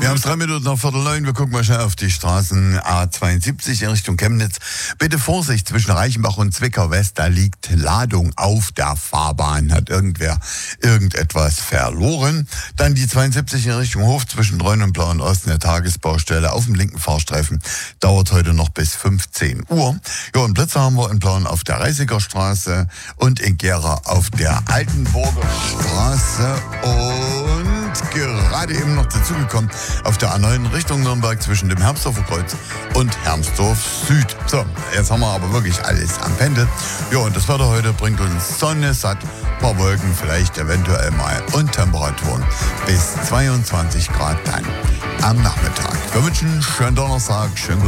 haben es 3 Minuten nach 8:45. Wir gucken mal schnell auf die Straßen A72 in Richtung Chemnitz. Bitte Vorsicht zwischen Reichenbach und Zwickau West. Da liegt Ladung auf der Fahrbahn. Hat irgendwer irgendetwas verloren. Dann die 72 in Richtung Hof zwischen Dreun und Blauen Osten. Der Tagesbaustelle auf dem linken Fahrstreifen. Dauert heute noch bis 15 Uhr. Ja, und Blitzer haben wir in Plauen auf der Reisiger Straße und in Gera auf der Altenburger Straße. Und gerade eben noch dazugekommen auf der A9 Richtung Nürnberg zwischen dem Hermsdorfer Kreuz und Hermsdorf Süd. So, jetzt haben wir aber wirklich alles am Pendel. Ja, und das Wetter heute bringt uns Sonne, satt, paar Wolken, vielleicht eventuell mal und Temperaturen bis 22 Grad dann am Nachmittag. Wir wünschen einen schönen Donnerstag, schönen guten